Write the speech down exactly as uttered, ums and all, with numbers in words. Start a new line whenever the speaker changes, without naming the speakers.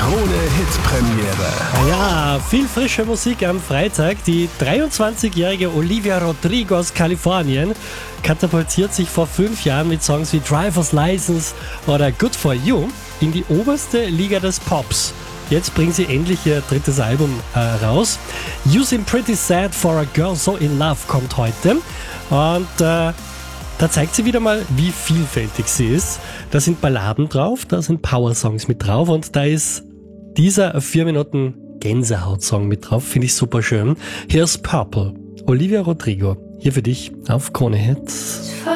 Krone-Hit-Premiere.
Ja, viel frische Musik am Freitag. Die dreiundzwanzigjährige Olivia Rodrigo aus Kalifornien katapultiert sich vor fünf Jahren mit Songs wie Driver's License oder Good For You in die oberste Liga des Pops. Jetzt bringt sie endlich ihr drittes Album äh, raus. You Seem Pretty Sad for a Girl So In Love kommt heute. Und äh, da zeigt sie wieder mal, wie vielfältig sie ist. Da sind Balladen drauf, da sind Power-Songs mit drauf und da ist dieser vier Minuten Gänsehaut-Song mit drauf. Finde ich super schön. Here's Purple. Olivia Rodrigo. Hier für dich auf Krone Hit.